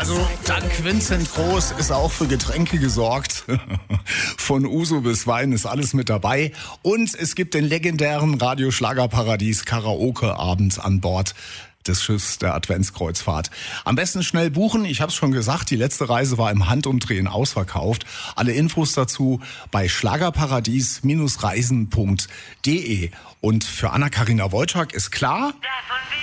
Also dank Vincent Groß ist auch für Getränke gesorgt. Von Uso bis Wein ist alles mit dabei. Und es gibt den legendären Radio Schlagerparadies Karaoke-Abend an Bord des Schiffs der Adventskreuzfahrt. Am besten schnell buchen. Ich habe es schon gesagt, die letzte Reise war im Handumdrehen ausverkauft. Alle Infos dazu bei schlagerparadies-reisen.de. Und für Anna-Karina Wojcik ist klar... Davon